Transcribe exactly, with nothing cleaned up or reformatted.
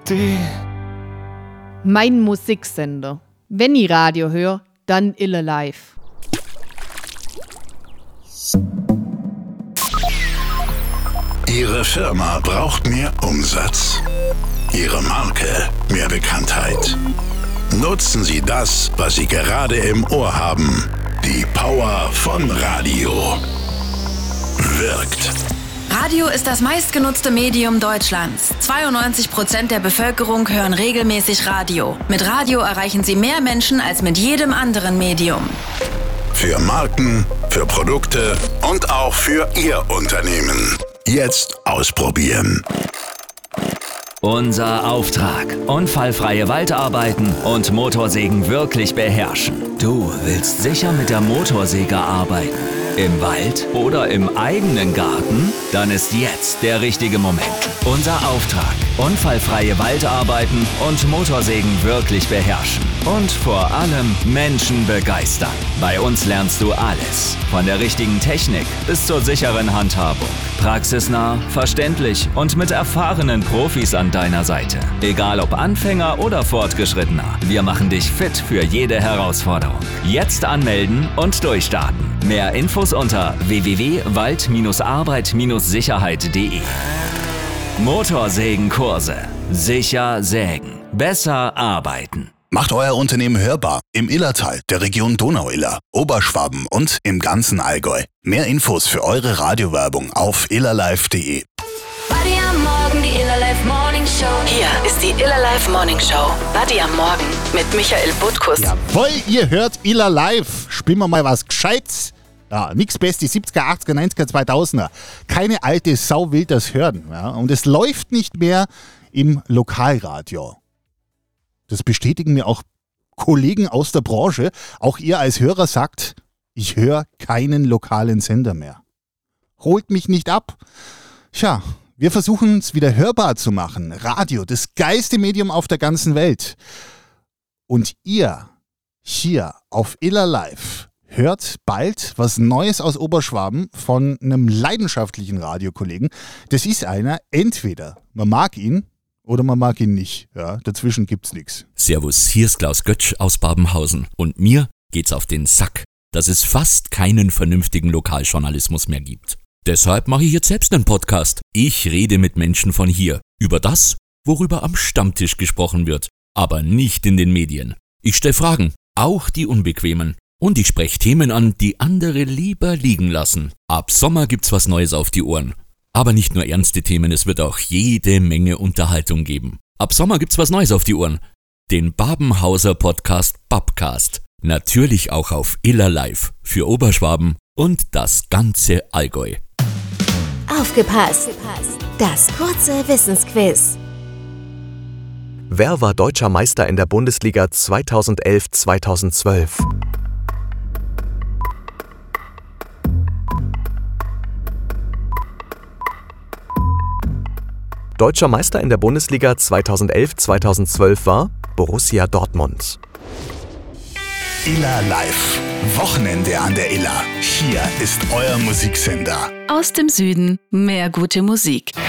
die. Mein Musiksender. Wenn ich Radio höre, dann Ille Live. Ihre Firma braucht mehr Umsatz. Ihre Marke mehr Bekanntheit. Nutzen Sie das, was Sie gerade im Ohr haben. Die Power von Radio. Wirkt. Radio ist das meistgenutzte Medium Deutschlands. zweiundneunzig Prozent der Bevölkerung hören regelmäßig Radio. Mit Radio erreichen Sie mehr Menschen als mit jedem anderen Medium. Für Marken, für Produkte und auch für Ihr Unternehmen. Jetzt ausprobieren. Unser Auftrag: unfallfreie Waldarbeiten und Motorsägen wirklich beherrschen. Du willst sicher mit der Motorsäge arbeiten? Im Wald oder im eigenen Garten? Dann ist jetzt der richtige Moment. Unser Auftrag: unfallfreie Waldarbeiten und Motorsägen wirklich beherrschen. Und vor allem Menschen begeistern. Bei uns lernst du alles. Von der richtigen Technik bis zur sicheren Handhabung. Praxisnah, verständlich und mit erfahrenen Profis an deiner Seite. Egal ob Anfänger oder Fortgeschrittener, wir machen dich fit für jede Herausforderung. Jetzt anmelden und durchstarten. Mehr Infos unter w w w punkt wald arbeit sicherheit punkt d e. Motorsägenkurse. Sicher sägen. Besser arbeiten. Macht euer Unternehmen hörbar im Illertal, der Region Donau-Iller, Oberschwaben und im ganzen Allgäu. Mehr Infos für eure Radiowerbung auf illerlife punkt d e. Buddy am Morgen, die Illerlife Morning Show. Hier ist die Illerlife Morning Show. Buddy am Morgen mit Michael Butkus. Jawohl, ihr hört Illerlife. Spielen wir mal was Gescheites. Ja, nix Beste, siebziger, achtziger, neunziger, zweitausender. Keine alte Sau will das hören. Ja? Und es läuft nicht mehr im Lokalradio. Das bestätigen mir auch Kollegen aus der Branche. Auch ihr als Hörer sagt, ich höre keinen lokalen Sender mehr. Holt mich nicht ab. Tja, wir versuchen es wieder hörbar zu machen. Radio, das geilste Medium auf der ganzen Welt. Und ihr hier auf Illerlife hört bald was Neues aus Oberschwaben von einem leidenschaftlichen Radiokollegen. Das ist einer, entweder man mag ihn oder man mag ihn nicht. Ja, dazwischen gibt's nichts. Servus, hier ist Klaus Götsch aus Babenhausen. Und mir geht's auf den Sack, dass es fast keinen vernünftigen Lokaljournalismus mehr gibt. Deshalb mache ich jetzt selbst einen Podcast. Ich rede mit Menschen von hier über das, worüber am Stammtisch gesprochen wird, aber nicht in den Medien. Ich stelle Fragen, auch die unbequemen. Und ich spreche Themen an, die andere lieber liegen lassen. Ab Sommer gibt's was Neues auf die Ohren. Aber nicht nur ernste Themen, es wird auch jede Menge Unterhaltung geben. Ab Sommer gibt's was Neues auf die Ohren. Den Babenhauser Podcast Babcast. Natürlich auch auf Illerlife für Oberschwaben und das ganze Allgäu. Aufgepasst! Das kurze Wissensquiz. Wer war deutscher Meister in der Bundesliga zweitausendelf zweitausendzwölf? Deutscher Meister in der Bundesliga zweitausendelf zweitausendzwölf war Borussia Dortmund. Illerlife. Wochenende an der Iller. Hier ist euer Musiksender. Aus dem Süden mehr gute Musik.